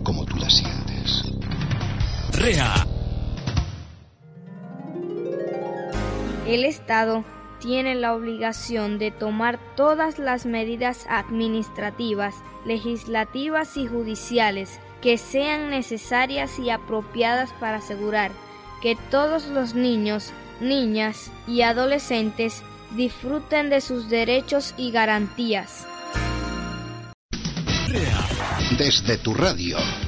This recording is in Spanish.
como tú la sientes. REA. El Estado tiene la obligación de tomar todas las medidas administrativas, legislativas y judiciales que sean necesarias y apropiadas para asegurar que todos los niños, niñas y adolescentes disfruten de sus derechos y garantías. Desde tu radio.